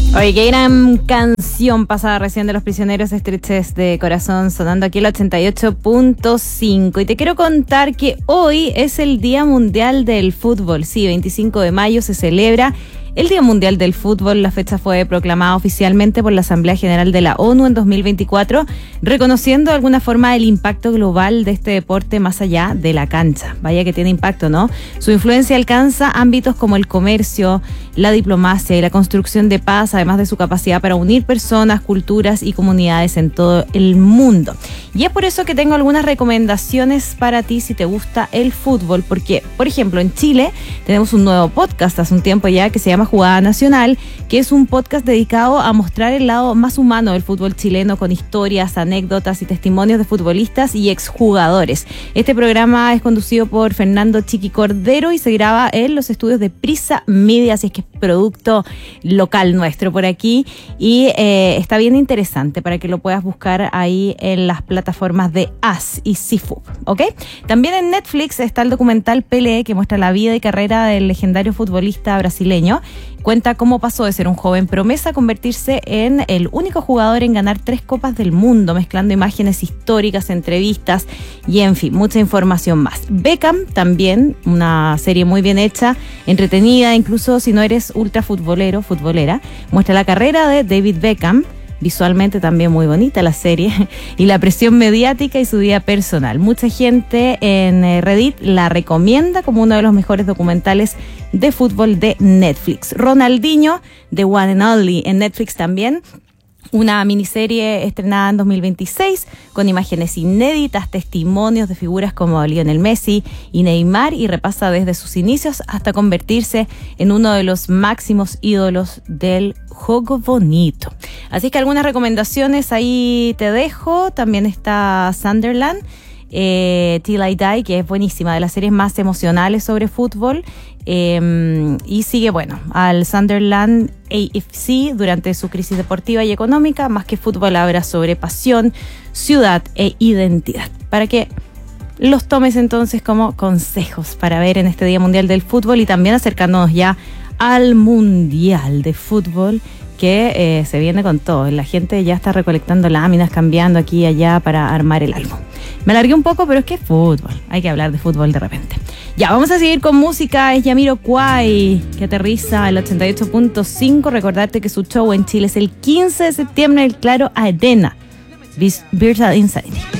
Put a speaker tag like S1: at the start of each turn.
S1: Oye, qué gran canción pasada recién de Los Prisioneros Estreches de Corazón, sonando aquí el 88.5. Y te quiero contar que hoy es el Día Mundial del Fútbol. Sí, 25 de mayo se celebra el Día Mundial del Fútbol. La fecha fue proclamada oficialmente por la Asamblea General de la ONU en 2024, reconociendo de alguna forma el impacto global de este deporte más allá de la cancha. Vaya que tiene impacto, ¿no? Su influencia alcanza ámbitos como el comercio, la diplomacia y la construcción de paz, además de su capacidad para unir personas, culturas y comunidades en todo el mundo. Y es por eso que tengo algunas recomendaciones para ti si te gusta el fútbol, porque, por ejemplo, en Chile tenemos un nuevo podcast hace un tiempo ya que se llama Jugada Nacional, que es un podcast dedicado a mostrar el lado más humano del fútbol chileno con historias, anécdotas y testimonios de futbolistas y exjugadores. Este programa es conducido por Fernando Chiqui Cordero y se graba en los estudios de Prisa Media, así es que es producto local nuestro por aquí y está bien interesante para que lo puedas buscar ahí en las plataformas de AS y Sifu, ¿ok? También en Netflix está el documental Pelé, que muestra la vida y carrera del legendario futbolista brasileño. Cuenta cómo pasó de ser un joven promesa a convertirse en el único jugador en ganar 3 Copas del Mundo, mezclando imágenes históricas, entrevistas y, en fin, mucha información más. Beckham también, una serie muy bien hecha, entretenida, incluso si no eres ultra futbolero, futbolera, muestra la carrera de David Beckham. Visualmente también muy bonita la serie, y la presión mediática y su vida personal. Mucha gente en Reddit la recomienda como uno de los mejores documentales de fútbol de Netflix. Ronaldinho, The One and Only, en Netflix también. Una miniserie estrenada en 2026 con imágenes inéditas, testimonios de figuras como Lionel Messi y Neymar, y repasa desde sus inicios hasta convertirse en uno de los máximos ídolos del juego bonito. Así que algunas recomendaciones ahí te dejo. También está Sunderland, Till I Die, que es buenísima, de las series más emocionales sobre fútbol, y sigue, bueno, al Sunderland AFC durante su crisis deportiva y económica. Más que fútbol, habla sobre pasión, ciudad e identidad, para que los tomes entonces como consejos para ver en este Día Mundial del Fútbol, y también acercándonos ya al Mundial de Fútbol, que se viene con todo. La gente ya está recolectando láminas, cambiando aquí y allá para armar el álbum. Me alargué un poco, pero es que es fútbol. Hay que hablar de fútbol de repente. Ya, vamos a seguir con música. Es Jamiroquai, que aterriza el 88.5. Recordarte que su show en Chile es el 15 de septiembre en el Claro Arena. Virtual Insanity.